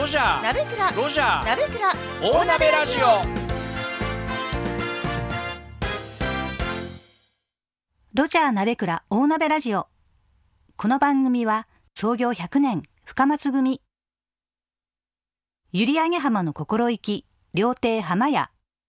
ロジャー鍋倉ロジャー鍋倉大鍋ラジオ。 ロジャー鍋倉大鍋ラジオ。この番組は創業100年深松組、閖上浜の心意気料亭浜屋、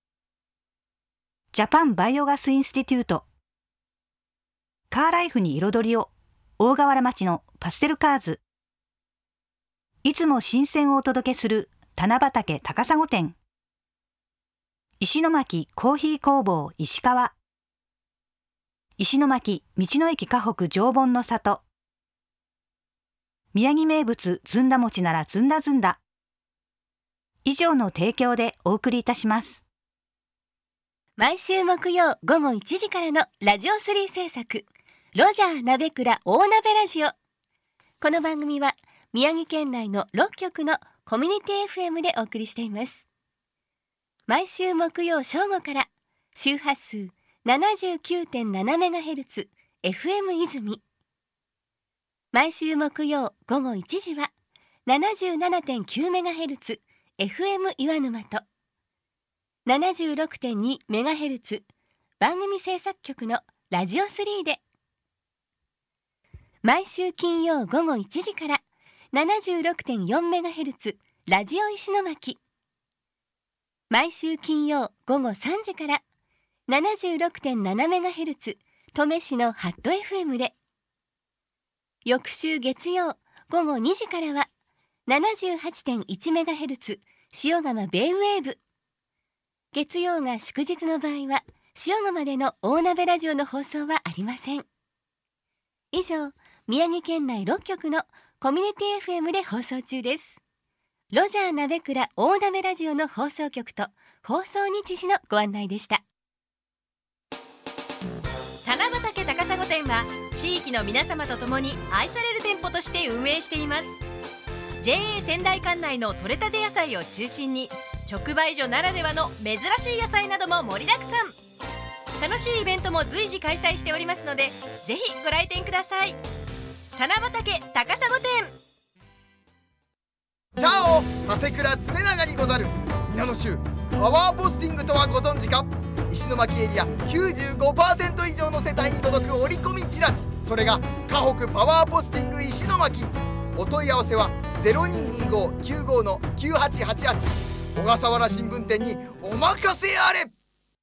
ジャパンバイオガスインスティテュート、カーライフに彩りを大河原町のパステルカーズ、いつも新鮮をお届けする棚畑高砂店、石巻コーヒー工房石川、石巻道の駅河北常盆の里、宮城名物ずんだ餅ならずんだずんだ、以上の提供でお送りいたします。 毎週木曜午後1時からのラジオ3制作、ロジャー鍋倉大鍋ラジオ。この番組は宮城県内の6局のコミュニティ FM でお送りしています。毎週木曜正午から周波数 79.7MHz FM 泉、毎週木曜午後1時は 77.9MHz FM 岩沼と 76.2MHz 番組制作局のラジオ3で、毎週金曜午後1時から 76.4MHz ラジオ石巻、毎週金曜午後3時から 76.7MHz 登米市のハット FM で、翌週月曜午後2時からは 78.1MHz 塩釜ベイウェーブ。月曜が祝日の場合は塩釜での大鍋ラジオの放送はありません。以上、宮城県内6局のコミュニティ FM で放送中です。ロジャー鍋倉大鍋ラジオの放送局と放送日時のご案内でした。 棚畑高砂店は地域の皆様と共に愛される店舗として運営しています。 JA 仙台管内の採れたて野菜を中心に直売所ならではの珍しい野菜なども盛りだくさん。楽しいイベントも随時開催しておりますので、ぜひご来店ください。棚畑高砂店。 チャオ、長谷倉常長にござる。皆の衆、パワーポスティングとはご存知か。石巻エリア 95% 以上の世帯に届く折り込みチラシ、それが河北パワーポスティング石巻。お問い合わせは 0225-95-9888 小笠原新聞店にお任せあれ。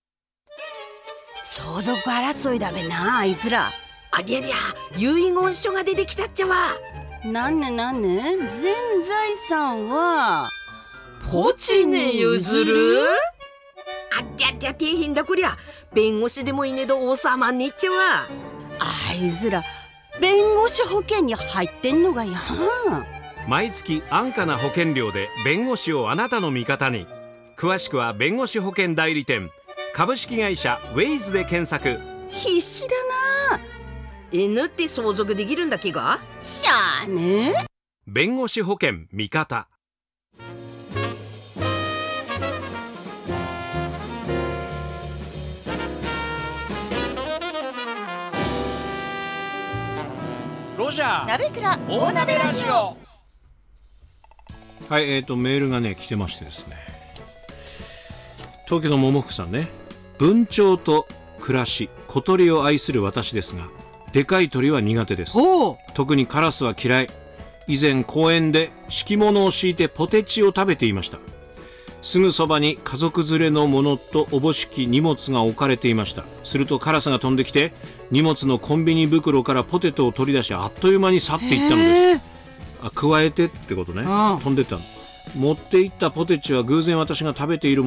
相続争いだべな、あいつら。ありゃりゃ、遺言書が出てきたっちゃわ。 なんね全財産はポチに譲る。 あっちゃっちゃ底辺だこりゃ。弁護士でもいねえど王様にっちゃわ。 あいつら弁護士保険に入ってんのがや。 毎月安価な保険料で弁護士をあなたの味方に。詳しくは弁護士保険代理店株式会社ウェイズで検索。 必死だな。 犬って相続できるんだっけが。 しゃあね。 弁護士保険味方。 ロジャー鍋倉大鍋ラジオ。 はい、メールがね来てましてですね、東京の桃福さんね。文鳥と暮らし、小鳥を愛する私ですが、でかい鳥は苦手です。特にカラスは嫌い。以前公園で敷物を敷いてポテチを食べていました。すぐそばに家族連れのものとおぼしき荷物が置かれていました。するとカラスが飛んできて、荷物のコンビニ袋からポテトを取り出し、あっという間に去っていったのです。加えてってことね。飛んでったの。持っていったポテチは偶然私が食べている